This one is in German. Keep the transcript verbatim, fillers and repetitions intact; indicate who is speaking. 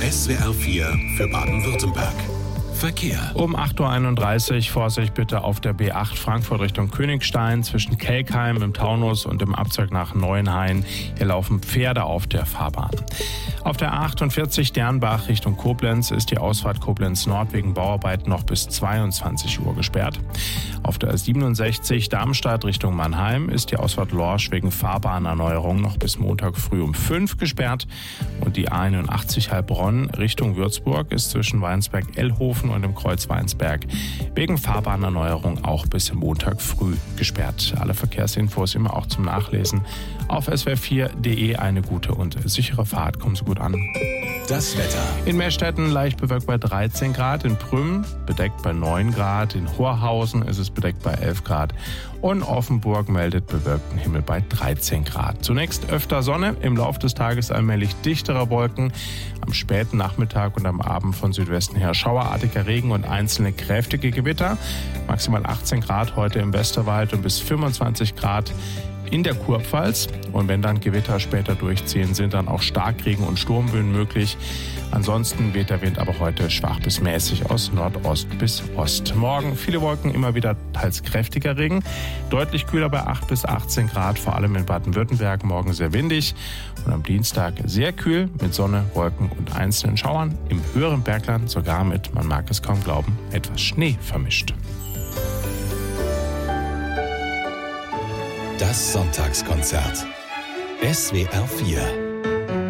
Speaker 1: S W R vier für Baden-Württemberg. Verkehr.
Speaker 2: Um acht Uhr einunddreißig Vorsicht bitte auf der B acht Frankfurt Richtung Königstein zwischen Kelkheim im Taunus und dem Abzweig nach Neuenhain. Hier laufen Pferde auf der Fahrbahn. Auf der A achtundvierzig Dernbach Richtung Koblenz ist die Ausfahrt Koblenz Nord wegen Bauarbeiten noch bis zweiundzwanzig Uhr gesperrt. Auf der A siebenundsechzig Darmstadt Richtung Mannheim ist die Ausfahrt Lorsch wegen Fahrbahnerneuerung noch bis Montag früh um fünf gesperrt. Und die A einundachtzig Heilbronn Richtung Würzburg ist zwischen Weinsberg-Ellhofen und dem Kreuz Weinsberg wegen Fahrbahnerneuerung auch bis Montag früh gesperrt. Alle Verkehrsinfos immer auch zum Nachlesen auf s w r vier punkt d e. Eine gute und sichere Fahrt. Kommen Sie gut an.
Speaker 1: Das Wetter.
Speaker 2: In Meerstetten leicht bewölkt bei dreizehn Grad, in Prüm bedeckt bei neun Grad, in Horhausen ist es bedeckt bei elf Grad und Offenburg meldet bewölkten Himmel bei dreizehn Grad. Zunächst öfter Sonne, im Laufe des Tages allmählich dichtere Wolken, am späten Nachmittag und am Abend von Südwesten her schauerartiger Regen und einzelne kräftige Gewitter. Maximal achtzehn Grad heute im Westerwald und bis fünfundzwanzig Grad in der Kurpfalz. Und wenn dann Gewitter später durchziehen, sind dann auch Starkregen und Sturmböen möglich. Ansonsten weht der Wind aber heute schwach bis mäßig aus Nordost bis Ost. Morgen viele Wolken, immer wieder teils kräftiger Regen. Deutlich kühler bei acht bis achtzehn Grad, vor allem in Baden-Württemberg. Morgen sehr windig und am Dienstag sehr kühl mit Sonne, Wolken und einzelnen Schauern. Im höheren Bergland sogar mit, man mag es kaum glauben, etwas Schnee vermischt.
Speaker 1: Das Sonntagskonzert. S W R vier